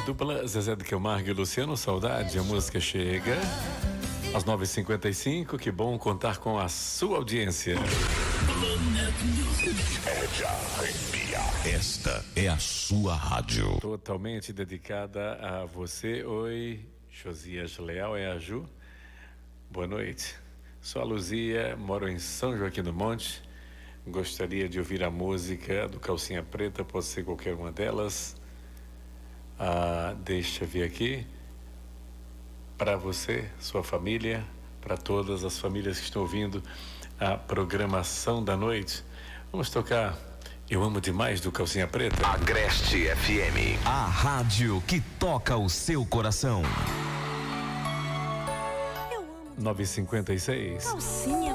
Dupla Zezé de Camargo e Luciano, Saudade, a música chega às 9h55, que bom contar com a sua audiência. Esta é a sua rádio. Totalmente dedicada a você. Oi, Josias Leal, é a Ju. Boa noite. Sou a Luzia, moro em São Joaquim do Monte. Gostaria de ouvir a música do Calcinha Preta, pode ser qualquer uma delas. Deixa eu ver aqui. Para você, sua família, para todas as famílias que estão ouvindo a programação da noite. Vamos tocar Eu Amo Demais do Calcinha Preta. Agreste FM, a rádio que toca o seu coração. 9h56. Calcinha